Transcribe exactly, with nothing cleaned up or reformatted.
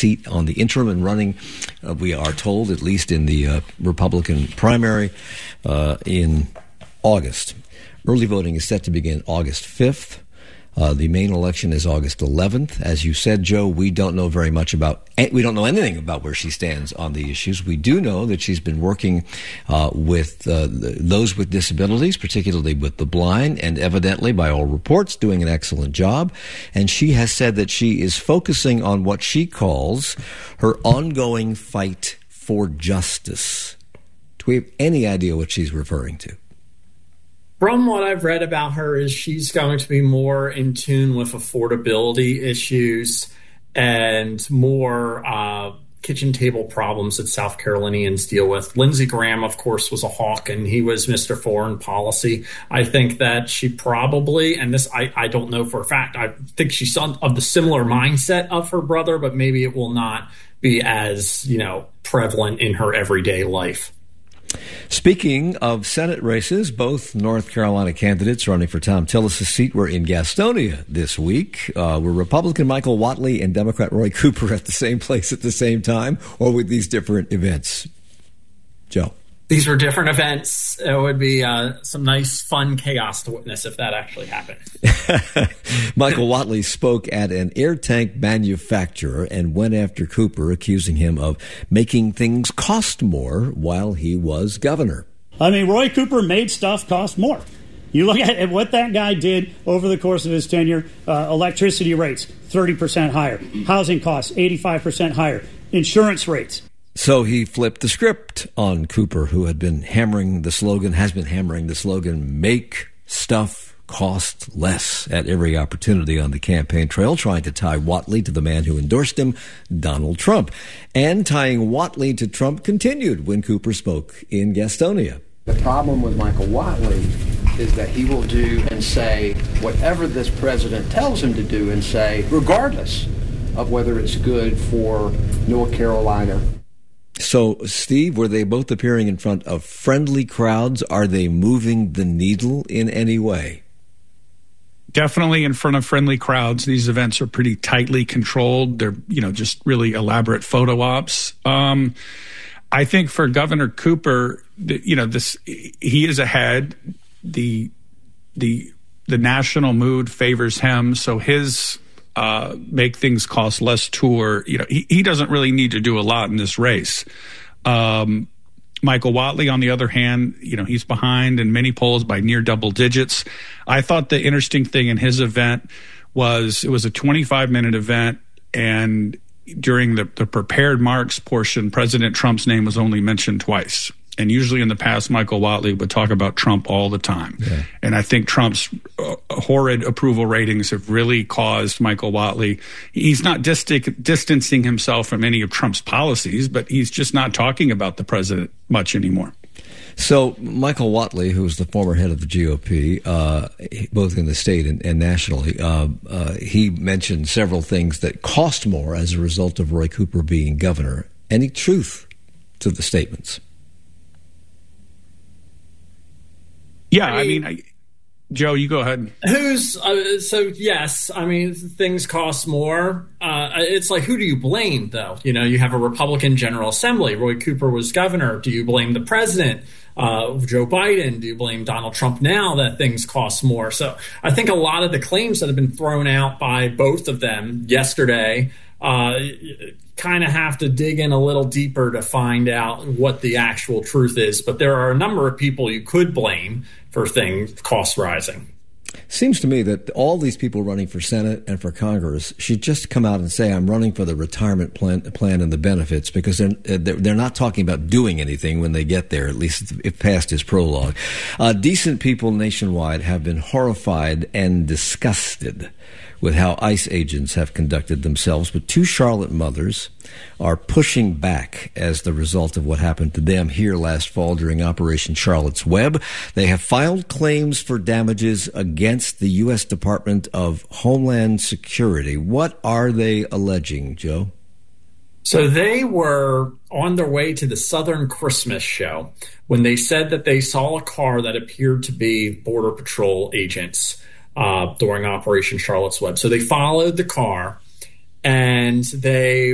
seat on the interim and running, uh, we are told, at least in the uh, Republican primary, uh, in August. Early voting is set to begin August fifth. Uh, the main election is August eleventh. As you said, Joe, we don't know very much about, we don't know anything about where she stands on the issues. We do know that she's been working uh, with uh, those with disabilities, particularly with the blind, and evidently, by all reports, doing an excellent job. And she has said that she is focusing on what she calls her ongoing fight for justice. Do we have any idea what she's referring to? From what I've read about her is she's going to be more in tune with affordability issues and more uh, kitchen table problems that South Carolinians deal with. Lindsey Graham, of course, was a hawk, and he was Mister Foreign Policy. I think that she probably, and this I, I don't know for a fact, I think she's of the similar mindset of her brother, but maybe it will not be as, you know, prevalent in her everyday life. Speaking of Senate races, both North Carolina candidates running for Thom Tillis' seat were in Gastonia this week. Uh, were Republican Michael Whatley and Democrat Roy Cooper at the same place at the same time, or with these different events? Joe? These were different events. It would be uh, some nice, fun chaos to witness if that actually happened. Michael Whatley spoke at an air tank manufacturer and went after Cooper, accusing him of making things cost more while he was governor. I mean, Roy Cooper made stuff cost more. You look at what that guy did over the course of his tenure, uh, electricity rates, thirty percent higher, housing costs, eighty-five percent higher, insurance rates. So he flipped the script on Cooper, who had been hammering the slogan, has been hammering the slogan, make stuff cost less at every opportunity on the campaign trail, trying to tie Whatley to the man who endorsed him, Donald Trump. And tying Whatley to Trump continued when Cooper spoke in Gastonia. The problem with Michael Whatley is that he will do and say whatever this president tells him to do and say, regardless of whether it's good for North Carolina. So, Steve, were they both appearing in front of friendly crowds? Are they moving the needle in any way? Definitely in front of friendly crowds. These events are pretty tightly controlled. They're, you know, just really elaborate photo ops. Um, I think for Governor Cooper, you know, this he is ahead. The the the national mood favors him, so his Uh, make things cost less tour. You know, he, he doesn't really need to do a lot in this race. Um, Michael Whatley, on the other hand, you know, he's behind in many polls by near double digits. I thought the interesting thing in his event was it was a twenty-five minute event, and during the, the prepared marks portion, President Trump's name was only mentioned twice. And usually in the past, Michael Whatley would talk about Trump all the time. Yeah. And I think Trump's uh, horrid approval ratings have really caused Michael Whatley. He's not distic- distancing himself from any of Trump's policies, but he's just not talking about the president much anymore. So Michael Whatley, who was the former head of the G O P, uh, both in the state and, and nationally, uh, uh, he mentioned several things that cost more as a result of Roy Cooper being governor. Any truth to the statements? Yeah, I mean, I, Joe, you go ahead. Who's uh, so? Yes, I mean, things cost more. Uh, it's like, who do you blame, though? You know, you have a Republican General Assembly. Roy Cooper was governor. Do you blame the president, uh, Joe Biden? Do you blame Donald Trump now that things cost more? So I think a lot of the claims that have been thrown out by both of them yesterday uh, kind of have to dig in a little deeper to find out what the actual truth is. But there are a number of people you could blame for things, costs rising. Seems to me that all these people running for Senate and for Congress should just come out and say, I'm running for the retirement plan, plan and the benefits, because they're, they're not talking about doing anything when they get there, at least if past his prologue. Uh, decent people nationwide have been horrified and disgusted with how ICE agents have conducted themselves, but two Charlotte mothers are pushing back as the result of what happened to them here last fall during Operation Charlotte's Web. They have filed claims for damages against the U S Department of Homeland Security. What are they alleging, Joe? So they were on their way to the Southern Christmas show when they said that they saw a car that appeared to be Border Patrol agents Uh, during Operation Charlotte's Web. So they followed the car and they